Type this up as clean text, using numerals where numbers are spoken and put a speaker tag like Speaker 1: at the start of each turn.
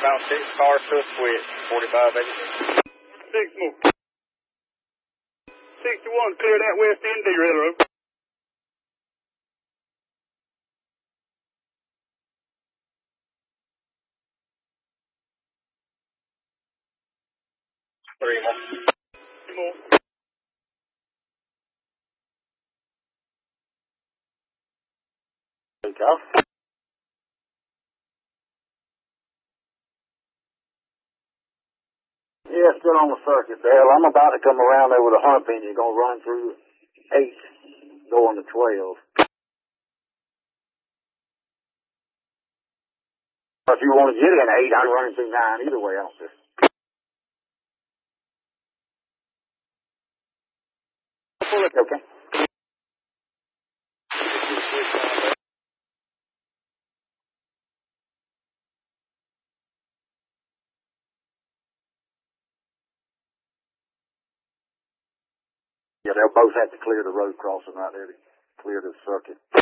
Speaker 1: Southbound 6 car to a switch, 4586.
Speaker 2: 6 more. 61, clear that west end derailleur.
Speaker 1: Three more.
Speaker 2: 3 more.
Speaker 3: Take off. Yeah, still on the circuit, Dale. I'm about to come around there with a hump engine. Gonna run through 8, going to 12. If you want to get in 8, I'm running through 9. Either way, I don't care. Okay. Yeah, they'll both have to clear the road crossing right there to clear the circuit.